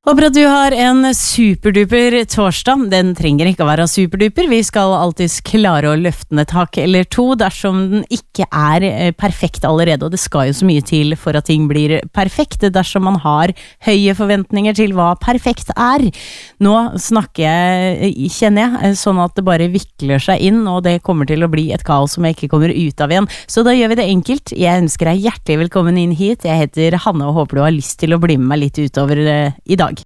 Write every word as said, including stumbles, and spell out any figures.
Håper at du har en superduper torsdag. Den trenger ikke å være superduper. Vi skal alltid klare å løfte den et hakk eller to dersom den ikke er perfekt allerede, og det skal jo så mye til for at ting blir perfekt dersom man har høye forventninger til hva perfekt er. Nå snakker jeg, kjenner jeg, sånn at det bare vikler seg inn, og det kommer til å bli et kaos som jeg ikke kommer ut av igjen. Så da gjør vi det enkelt. Jeg ønsker deg hjertelig velkommen inn hit. Jeg heter Hanne og håper du har lyst til å bli med meg litt utover uh, i dag.